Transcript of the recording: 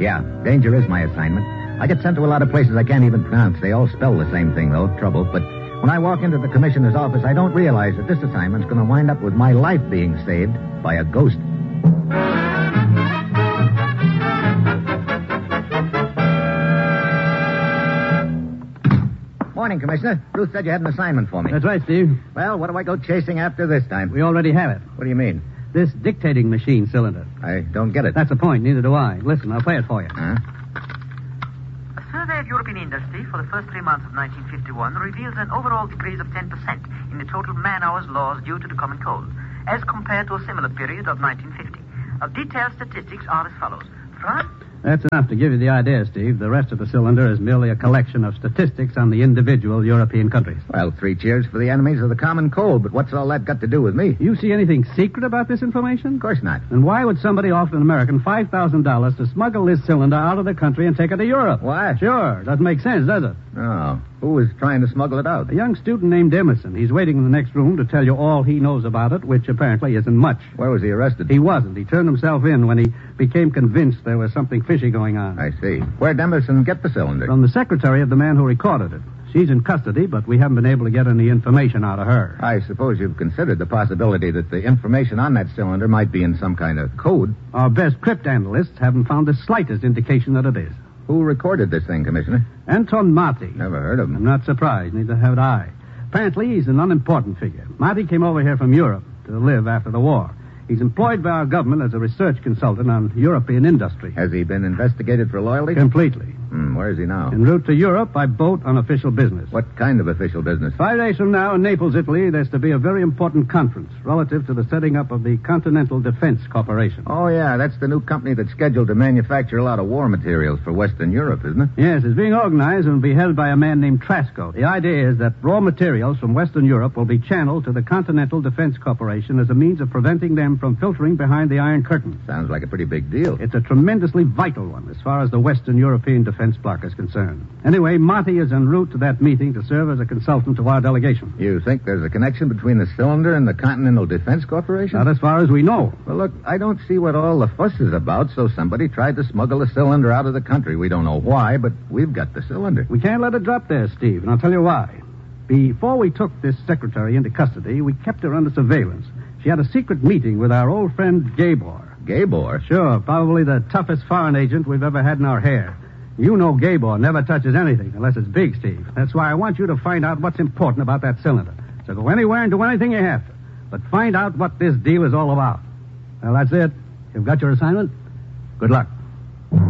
Yeah, danger is my assignment. I get sent to a lot of places I can't even pronounce. They all spell the same thing, though, trouble. But when I walk into the commissioner's office, I don't realize that this assignment's going to wind up with my life being saved by a ghost. Morning, Commissioner. Ruth said you had an assignment for me. That's right, Steve. Well, what do I go chasing after this time? We already have it. What do you mean? This dictating machine cylinder. I don't get it. That's the point. Neither do I. Listen, I'll play it for you. Huh? A survey of European industry for the first 3 months of 1951 reveals an overall decrease of 10% in the total man-hours lost due to the common cold, as compared to a similar period of 1950. Detailed statistics are as follows. France... That's enough to give you the idea, Steve. The rest of the cylinder is merely a collection of statistics on the individual European countries. Well, 3 cheers for the enemies of the common cold, but what's all that got to do with me? You see anything secret about this information? Of course not. Then why would somebody offer an American $5,000 to smuggle this cylinder out of the country and take it to Europe? Why? Sure. Doesn't make sense, does it? Oh. Who was trying to smuggle it out? A young student named Emerson. He's waiting in the next room to tell you all he knows about it, which apparently isn't much. Where was he arrested? He wasn't. He turned himself in when he became convinced there was something fishy going on. I see. Where'd Emerson get the cylinder? From the secretary of the man who recorded it. She's in custody, but we haven't been able to get any information out of her. I suppose you've considered the possibility that the information on that cylinder might be in some kind of code. Our best cryptanalysts haven't found the slightest indication that it is. Who recorded this thing, Commissioner? Anton Marty. Never heard of him. I'm not surprised. Neither have I. Apparently, he's an unimportant figure. Marty came over here from Europe to live after the war. He's employed by our government as a research consultant on European industry. Has he been investigated for loyalty? Completely. Where is he now? En route to Europe by boat on official business. What kind of official business? 5 days from now in Naples, Italy, there's to be a very important conference relative to the setting up of the Continental Defense Corporation. Oh, yeah, that's the new company that's scheduled to manufacture a lot of war materials for Western Europe, isn't it? Yes, it's being organized and will be held by a man named Trasco. The idea is that raw materials from Western Europe will be channeled to the Continental Defense Corporation as a means of preventing them from filtering behind the Iron Curtain. Sounds like a pretty big deal. It's a tremendously vital one as far as the Western European defense bloc is concerned. Anyway, Marty is en route to that meeting to serve as a consultant to our delegation. You think there's a connection between the cylinder and the Continental Defense Corporation? Not as far as we know. Well, look, I don't see what all the fuss is about, so somebody tried to smuggle a cylinder out of the country. We don't know why, but we've got the cylinder. We can't let it drop there, Steve, and I'll tell you why. Before we took this secretary into custody, we kept her under surveillance. She had a secret meeting with our old friend Gabor. Gabor? Sure, probably the toughest foreign agent we've ever had in our hair. You know Gabor never touches anything unless it's big, Steve. That's why I want you to find out what's important about that cylinder. So go anywhere and do anything you have to. But find out what this deal is all about. Well, that's it. You've got your assignment. Good luck.